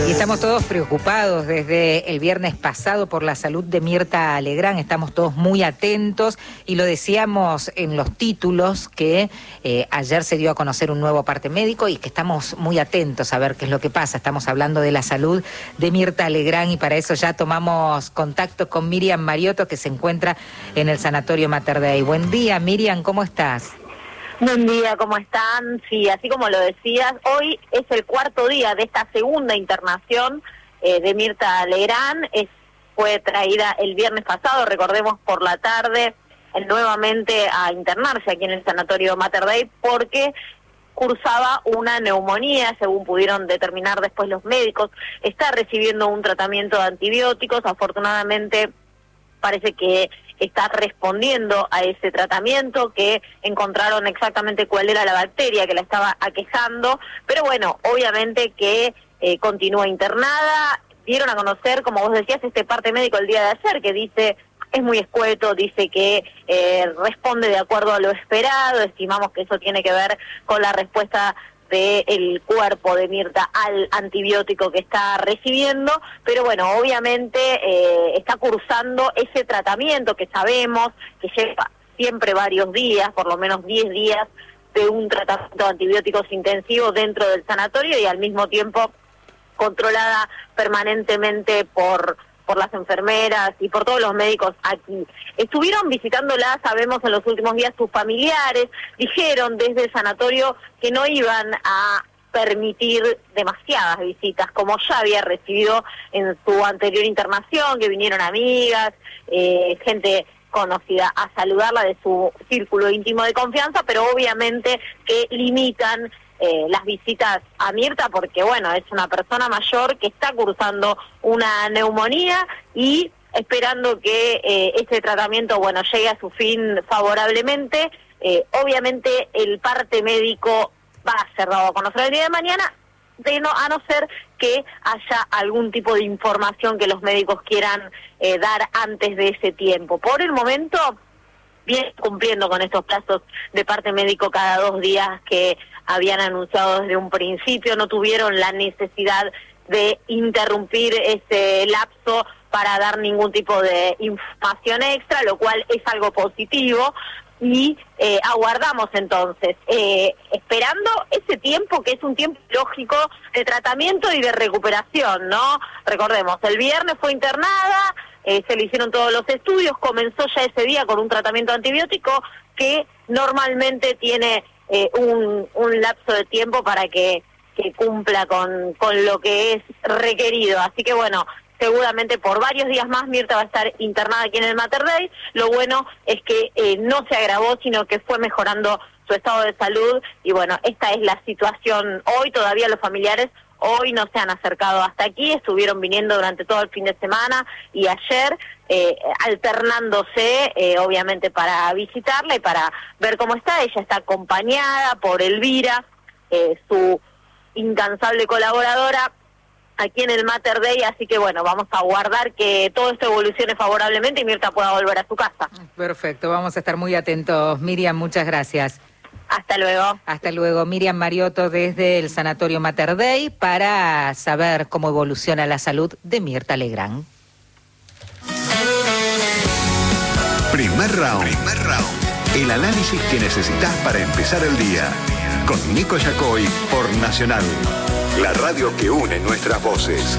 Y estamos todos preocupados desde el viernes pasado por la salud de Mirta Legrand. Estamos todos muy atentos y lo decíamos en los títulos que ayer se dio a conocer un nuevo parte médico y que estamos muy atentos a ver qué es lo que pasa. Estamos hablando de la salud de Mirta Legrand y para eso ya tomamos contacto con Miriam Mariotto, que se encuentra en el Sanatorio Mater Dei. Buen día, Miriam, ¿cómo estás? Buen día, ¿cómo están? Sí, así como lo decías, hoy es el cuarto día de esta segunda internación de Mirta Legrand. Fue traída el viernes pasado, recordemos, por la tarde, nuevamente a internarse aquí en el Sanatorio Mater Dei porque cursaba una neumonía, según pudieron determinar después los médicos. Está recibiendo un tratamiento de antibióticos, afortunadamente parece que está respondiendo a ese tratamiento, que encontraron exactamente cuál era la bacteria que la estaba aquejando, pero bueno, obviamente que continúa internada. Dieron a conocer, como vos decías, este parte médico el día de ayer, que dice, es muy escueto, dice que responde de acuerdo a lo esperado. Estimamos que eso tiene que ver con la respuesta del cuerpo de Mirta al antibiótico que está recibiendo, pero bueno, obviamente está cursando ese tratamiento que sabemos que lleva siempre varios días, por lo menos 10 días de un tratamiento de antibióticos intensivo dentro del sanatorio y al mismo tiempo controlada permanentemente por las enfermeras y por todos los médicos aquí. Estuvieron visitándola, sabemos, en los últimos días sus familiares. Dijeron desde el sanatorio que no iban a permitir demasiadas visitas, como ya había recibido en su anterior internación, que vinieron amigas, gente conocida a saludarla de su círculo íntimo de confianza, pero obviamente que limitan las visitas a Mirta porque, bueno, es una persona mayor que está cursando una neumonía y esperando que este tratamiento, bueno, llegue a su fin favorablemente. Obviamente el parte médico va a ser dado a conocer el día de mañana, a no ser que haya algún tipo de información que los médicos quieran dar antes de ese tiempo. Por el momento, viene cumpliendo con estos plazos de parte médico cada 2 días que habían anunciado desde un principio. No tuvieron la necesidad de interrumpir ese lapso para dar ningún tipo de información extra, lo cual es algo positivo. Y aguardamos entonces, esperando ese tiempo que es un tiempo lógico de tratamiento y de recuperación, ¿no? Recordemos, el viernes fue internada, se le hicieron todos los estudios, comenzó ya ese día con un tratamiento antibiótico que normalmente tiene un lapso de tiempo para que cumpla con lo que es requerido. Así que bueno, seguramente por varios días más Mirta va a estar internada aquí en el Mater Dei. Lo bueno es que no se agravó, sino que fue mejorando su estado de salud. Y bueno, esta es la situación hoy. Todavía los familiares hoy no se han acercado hasta aquí, estuvieron viniendo durante todo el fin de semana y ayer, alternándose, obviamente para visitarla y para ver cómo está. Ella está acompañada por Elvira, su incansable colaboradora, aquí en el Mater Dei, así que bueno, vamos a aguardar que todo esto evolucione favorablemente y Mirta pueda volver a su casa. Perfecto, vamos a estar muy atentos. Miriam, muchas gracias. Hasta luego. Hasta luego. Miriam Mariotto desde el Sanatorio Mater Dei para saber cómo evoluciona la salud de Mirta Legrand. Primer round. El análisis que necesitas para empezar el día. Con Nico Yacoy por Nacional. La radio que une nuestras voces.